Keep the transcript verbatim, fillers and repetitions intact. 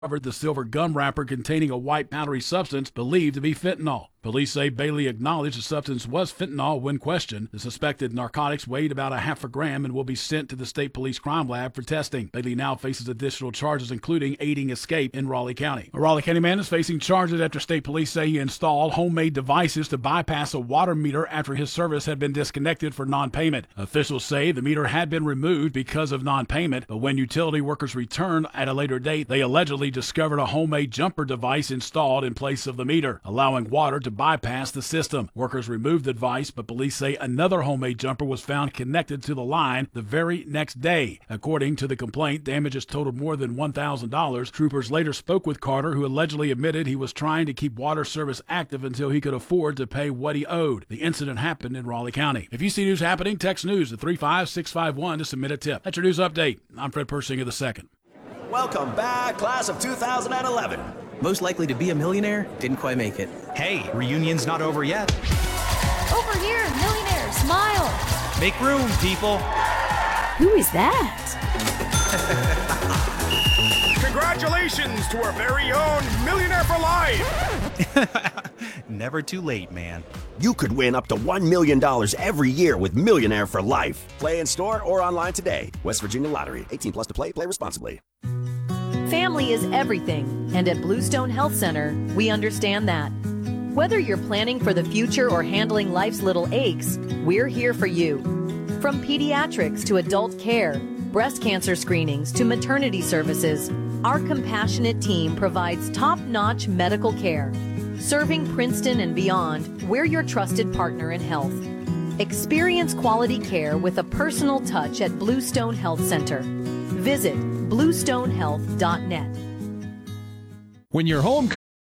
Discovered the silver gum wrapper containing a white powdery substance believed to be fentanyl. Police say Bailey acknowledged the substance was fentanyl when questioned. The suspected narcotics weighed about a half a gram and will be sent to the State Police Crime Lab for testing. Bailey now faces additional charges, including aiding escape in Raleigh County. A Raleigh County man is facing charges after state police say he installed homemade devices to bypass a water meter after his service had been disconnected for non-payment. Officials say the meter had been removed because of non-payment, but when utility workers returned at a later date, they allegedly discovered a homemade jumper device installed in place of the meter, allowing water to bypass the system. Workers removed the device, but police say another homemade jumper was found connected to the line the very next day. According to the complaint, damages totaled more than one thousand dollars. Troopers later spoke with Carter, who allegedly admitted he was trying to keep water service active until he could afford to pay what he owed. The incident happened in Raleigh County. If you see news happening, text news to three five six five one to submit a tip. That's your news update. I'm Fred Persinger the second. Welcome back, class of two thousand eleven. Most likely to be a millionaire, didn't quite make it. Hey, reunion's not over yet. Over here, millionaire, smile. Make room, people. Who is that? Congratulations to our very own Millionaire for Life. Never too late, man. You could win up to one million dollars every year with Millionaire for Life. Play in store or online today. West Virginia Lottery. eighteen plus to play. Play responsibly. Family is everything, and at Bluestone Health Center, we understand that. Whether you're planning for the future or handling life's little aches, we're here for you. From pediatrics to adult care, breast cancer screenings to maternity services, our compassionate team provides top-notch medical care. Serving Princeton and beyond, we're your trusted partner in health. Experience quality care with a personal touch at Bluestone Health Center. Visit bluestone health dot net. When your home